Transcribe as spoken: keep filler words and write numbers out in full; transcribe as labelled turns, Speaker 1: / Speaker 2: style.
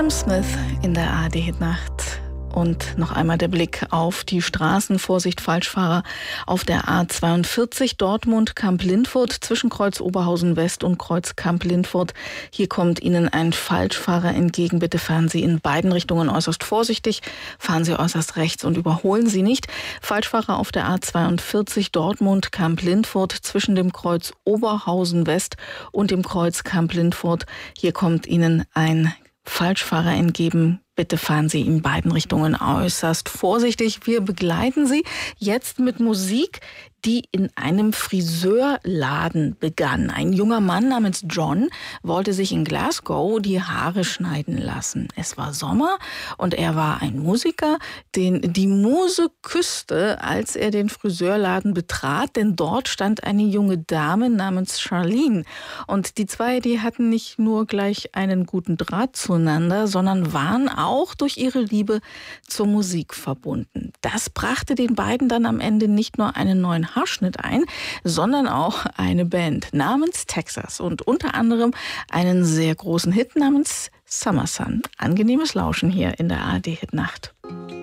Speaker 1: Smith in der A R D-Hitnacht. Und noch einmal der Blick auf die Straßen. Vorsicht, Falschfahrer auf der A zweiundvierzig Dortmund-Kamp-Lindfurt zwischen Kreuz Oberhausen-West und Kreuz Kamp-Lindfurt. Hier kommt Ihnen ein Falschfahrer entgegen. Bitte fahren Sie in beiden Richtungen äußerst vorsichtig. Fahren Sie äußerst rechts und überholen Sie nicht. Falschfahrer auf der A zweiundvierzig Dortmund-Kamp-Lindfurt zwischen dem Kreuz Oberhausen-West und dem Kreuz Kamp-Lindfurt. Hier kommt Ihnen ein Falschfahrer entgegen. Bitte fahren Sie in beiden Richtungen äußerst vorsichtig. Wir begleiten Sie jetzt mit Musik, die in einem Friseurladen begann. Ein junger Mann namens John wollte sich in Glasgow die Haare schneiden lassen. Es war Sommer und er war ein Musiker, den die Muse küsste, als er den Friseurladen betrat, denn dort stand eine junge Dame namens Charlene. Und die zwei, die hatten nicht nur gleich einen guten Draht zueinander, sondern waren auch durch ihre Liebe zur Musik verbunden. Das brachte den beiden dann am Ende nicht nur einen neuen Haarschnitt ein, sondern auch eine Band namens Texas und unter anderem einen sehr großen Hit namens Summer Sun. Angenehmes Lauschen hier in der A R D-Hitnacht.